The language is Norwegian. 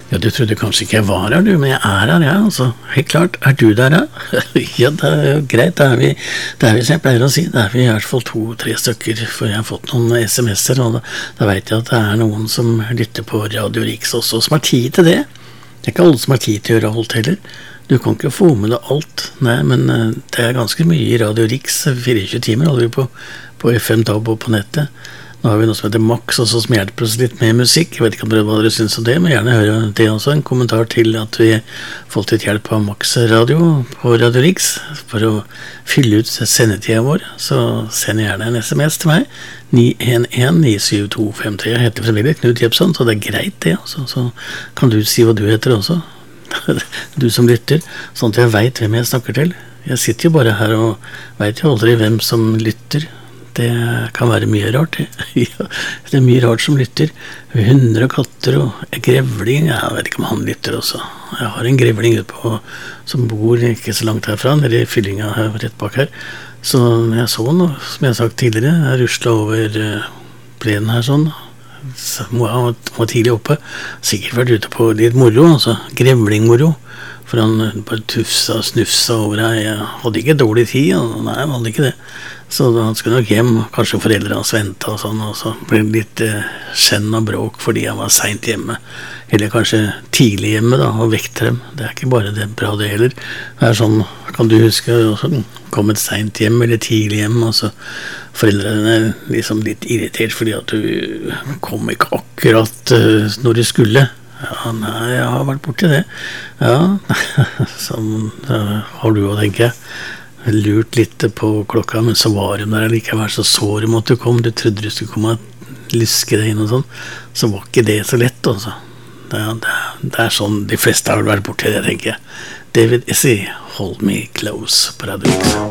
Ja, du trodde kanskje ikke jeg var her, du, men jeg er her, ja, altså. Helt klart. Er du der, ja? Ja, det er jo greit. Det er vi som jeg pleier å si. Det er vi i hvert fall 2-3 stykker, for jeg har fått noen SMS-er, og da vet jeg at det er noen som lytter på Radio Riks også, som har tid til det. Det er ikke alle som har tid til å gjøre alt heller. Du kan ikke få med deg alt. Nei, men det er ganske mye i Radio Riks. 24 timer holder vi på FM-DAB og på nettet. Nå har vi noe som heter Max også, som hjelper oss litt med musikk. Jeg vet ikke hva dere synes om det, men gjerne høre det også. En kommentar til at vi har fått litt hjelp av Max Radio på Radio Riks for å fylle ut sendetiden vår. Så send gjerne en SMS til meg. 911-97253. Jeg heter fremdeles Knut Jepsson, så det er greit det. Altså. Så kan du si hva du heter også. Du som lytter, sånn at jeg vet hvem jeg snakker til. Jeg sitter jo bare her og vet jo aldri hvem som lytter. Det kan være mye rart. Ja, det er mye rart som lytter. Hunder og katter og grevling. Jeg vet ikke om han lytter også. Jeg har en grevling ute på, som bor ikke så langt herfra, nede i fyllinga her, rett bak her. Så jeg så noe, som jeg har sagt tidligere, jeg ruslet over plenen her sånn. Så han var tidlig oppe. Sikkert vært ute på litt moro, altså grevlingmoro. For han bare tufsa og snufsa over her. Jeg hadde ikke dårlig tid, nei, jeg hadde ikke det. Så han skulle nok hjem, kanskje foreldre hans ventet og sånn, og så ble det litt skjenn og bråk fordi han var sent hjemme. Eller kanskje tidlig hjemme da, og vekte dem. Det er ikke bare det bra det heller. Det er sånn, kan du huske, kommet sent hjem eller tidlig hjem, og så foreldrene er liksom litt irritert fordi at du kom ikke akkurat når du skulle. Ja, nei, jeg har vært borti det. Ja, sånn har du å tenke. Lurt litt på klokka, men så var de der likevel, så de måtte du komme. Du trodde du skulle komme og lyske deg inn og sånn. Så var ikke det så lett, altså. Det er sånn, de fleste har vært borti det, tenker jeg. David Issy, Hold Me Close på Radio Riks.